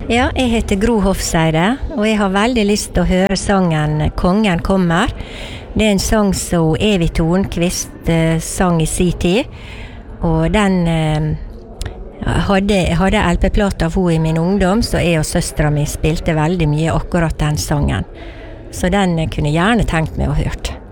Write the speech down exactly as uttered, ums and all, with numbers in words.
Ja, jeg heter Gro Hofseide, og jeg har veldig lyst til å høre sangen «Kongen kommer». Det er en sang som Evy Tornquist eh, sang i sin tid, og den eh, hadde, hadde L P-plata av henne i min ungdom, så jeg og søstera mi spilte veldig mye akkurat den sangen. Så den kunne jeg gjerne tenkt meg å hørt.